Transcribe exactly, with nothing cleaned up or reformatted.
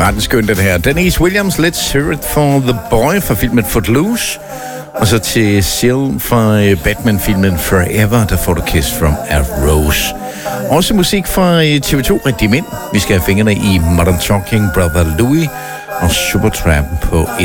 Var den skøn, den her. Denise Williams, Let's Hear It for the Boy fra filmen Footloose. Og så til Seal fra Batman-filmen Forever, der får du Kiss from a Rose. Også musik fra T V to, Rigtig Mænd. Vi skal have fingrene i Modern Talking, Brother Louie og Supertramp på